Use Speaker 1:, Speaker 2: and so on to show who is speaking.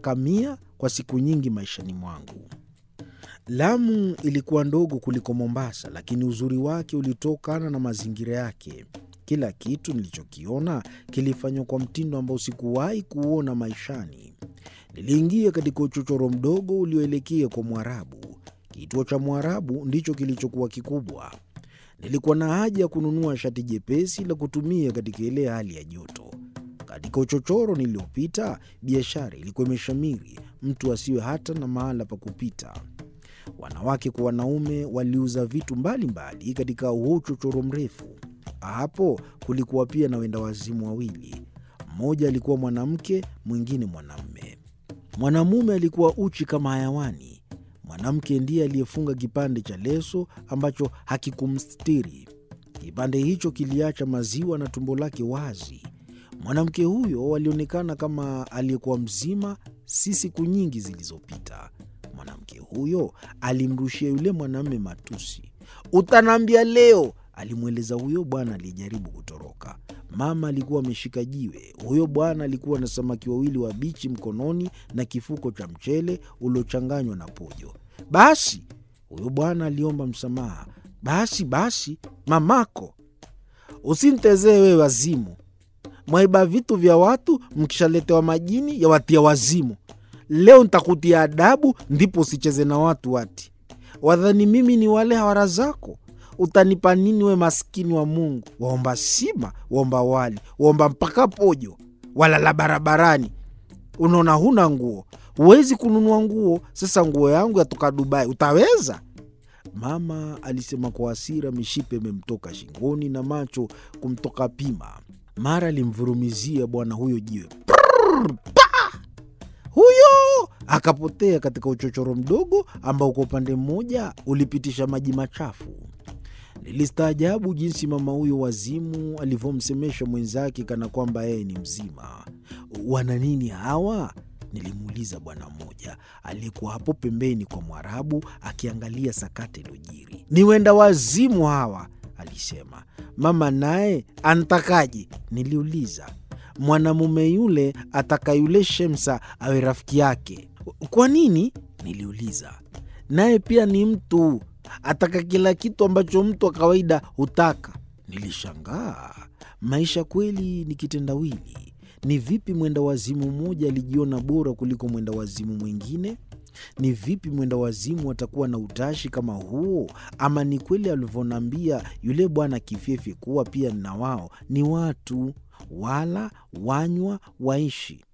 Speaker 1: miaka 100 kwa siku nyingi maishani mwangu. Lamu ilikuwa ndogo kuliko Mombasa, lakini uzuri wake ulitokana na mazingira yake. Kila kitu nilichokiona kilifanywa kwa mtindo ambao sikuwahi kuona maishani. Niliingia katika uchochoro mdogo ulioelekea kwa Mwarabu. Kituo cha Mwarabu ndicho kilichokuwa kikubwa. Nilikuwa na haja ya kununua shati jepesi la kutumia katika ile hali ya joto. Katika uchochoro niliopita, biashara ilikuwa imeshamiri, mtu asiwe hata na mahala pa kupita. Wanawake kwa wanaume waliuza vitu mbalimbali katika uchochoro mrefu. Hapo kulikuwa pia na wenda wazimu wawili. Mmoja alikuwa mwanamke, mwingine mwanamume. Mwanamume alikuwa uchi kama hayawani. Mwanamke ndiye aliyefunga kipande cha leso ambacho hakikumstiri. Kipande hicho kiliacha maziwa na tumbo lake wazi. Mwanamke huyo alionekana kama aliyekuwa mzima si siku nyingi zilizopita. Mwanamke huyo alimrushia yule mwanamume matusi. "Utanambia leo," alimweleza huyo bwana aliyejaribu kutoroka. Mama alikuwa ameshika jiwe. Huyo bwana alikuwa na samaki wawili wabichi mkononi na kifuko cha mchele uliochanganywa na pojo. "Basi," huyo bwana aliomba msamaha. Basi, mamako. "Usinitezee wewe wazimu. Mwaiba vitu vya watu mkishaletewa majini ya watia wazimu. Leo nitakutia adabu ndipo usicheze na watu wati. Wadhani mimi ni wale hawara zako? Utanipa nini we maskini wa Mungu? Waomba sima, waomba wali, waomba mpaka pojo. Walala barabarani. Unaona huna nguo. Huwezi kununua nguo. Sasa nguo yangu yatoka Dubai. Utaweza?" Mama alisema kwa hasira, mishipe imemtoka shingoni na macho kumtoka pima. Mara alimvurumizia bwana huyo jiwe. Huyo akapotea katika uchochoro mdogo ambao kwa upande mmoja ulipitisha maji machafu. Nilistaajabu jinsi mama huyo wazimu alivyomsemesha mwenzake kana kwamba yeye ni mzima. "Wana nini hawa?" nilimuuliza bwana mmoja aliyekuwa hapo pembeni kwa Mwarabu akiangalia sakata iliyojiri. "Ni wenda wazimu hawa," alisema. "Mama naye antakaje?" niliuliza. "Mwanamume yule ataka yule Shemsa awe rafiki yake." "Kwa nini?" niliuliza. "Naye pia ni mtu, ataka kila kitu ambacho mtu wa kawaida hutaka." Nilishangaa. Maisha kweli ni kitendawili. Ni vipi mwenda wazimu mmoja alijiona bora kuliko mwenda wazimu mwingine? Ni vipi mwenda wazimu atakuwa na utashi kama huo? Ama ni kweli alivyonambia yule bwana kifyefe kuwa pia na wao ni watu, wala wanywa waishi?